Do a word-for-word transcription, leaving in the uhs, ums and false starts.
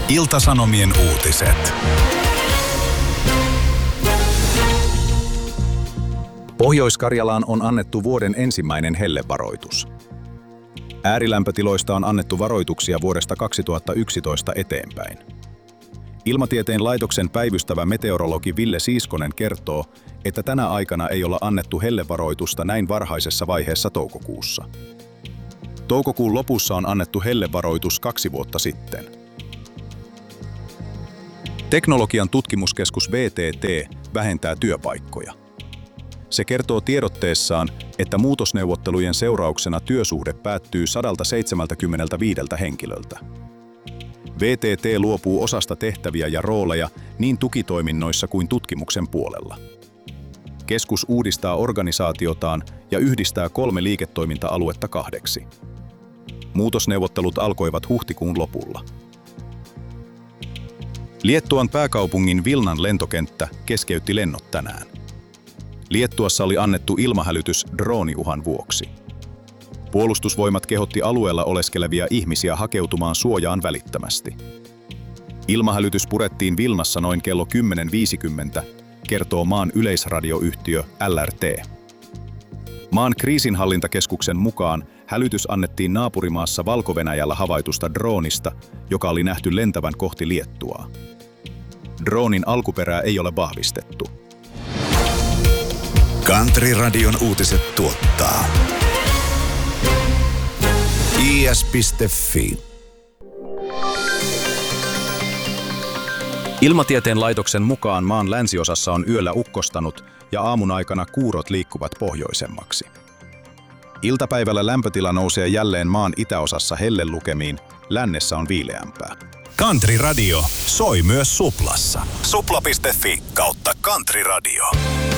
Ilta-Sanomien uutiset. Pohjois-Karjalaan on annettu vuoden ensimmäinen hellevaroitus. Äärilämpötiloista on annettu varoituksia vuodesta kaksituhattayksitoista eteenpäin. Ilmatieteen laitoksen päivystävä meteorologi Ville Siiskonen kertoo, että tänä aikana ei olla annettu hellevaroitusta näin varhaisessa vaiheessa toukokuussa. Toukokuun lopussa on annettu hellevaroitus kaksi vuotta sitten. Teknologian tutkimuskeskus V T T vähentää työpaikkoja. Se kertoo tiedotteessaan, että muutosneuvottelujen seurauksena työsuhde päättyy sata seitsemänkymmentäviisi henkilöltä. V T T luopuu osasta tehtäviä ja rooleja niin tukitoiminnoissa kuin tutkimuksen puolella. Keskus uudistaa organisaatiotaan ja yhdistää kolme liiketoiminta-aluetta kahdeksi. Muutosneuvottelut alkoivat huhtikuun lopulla. Liettuan pääkaupungin Vilnan lentokenttä keskeytti lennot tänään. Liettuassa oli annettu ilmahälytys drooniuhan vuoksi. Puolustusvoimat kehotti alueella oleskelevia ihmisiä hakeutumaan suojaan välittömästi. Ilmahälytys purettiin Vilnassa noin kello kymmenen viisikymmentä, kertoo maan yleisradioyhtiö L R T. Maan kriisinhallintakeskuksen mukaan hälytys annettiin naapurimaassa Valko-Venäjällä havaitusta droonista, joka oli nähty lentävän kohti Liettuaa. Droonin alkuperää ei ole vahvistettu. Country Radion uutiset tuottaa i s piste f i. Ilmatieteen laitoksen mukaan maan länsiosassa on yöllä ukkostanut ja aamun aikana kuurot liikkuvat pohjoisemmaksi. Iltapäivällä lämpötila nousee jälleen maan itäosassa hellelukemiin, lännessä on viileämpää. Country Radio soi myös Suplassa. supla piste f i kautta Country Radio.